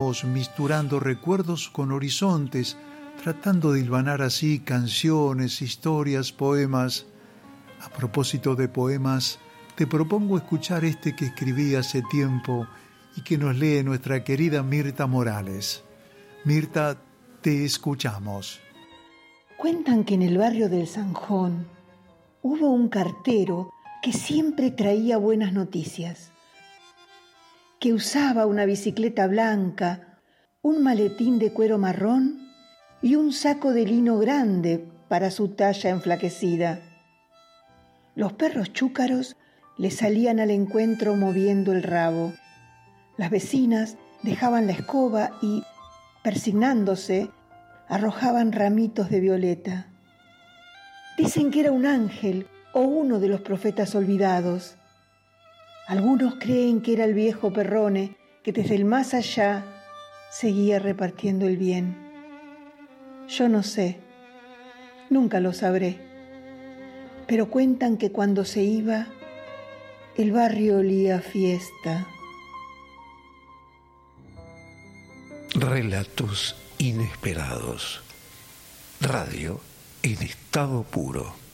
ojos, misturando recuerdos con horizontes, tratando de hilvanar así canciones, historias, poemas. A propósito de poemas, te propongo escuchar este que escribí hace tiempo y que nos lee nuestra querida Mirta Morales. Mirta, te escuchamos. Cuentan que en el barrio del Zanjón hubo un cartero que siempre traía buenas noticias, que usaba una bicicleta blanca, un maletín de cuero marrón y un saco de lino grande para su talla enflaquecida. Los perros chúcaros le salían al encuentro moviendo el rabo. Las vecinas dejaban la escoba y, persignándose, arrojaban ramitos de violeta. Dicen que era un ángel o uno de los profetas olvidados. Algunos creen que era el viejo Perrone que desde el más allá seguía repartiendo el bien. Yo no sé, nunca lo sabré, pero cuentan que cuando se iba, el barrio olía a fiesta. Relatos inesperados. Radio en estado puro.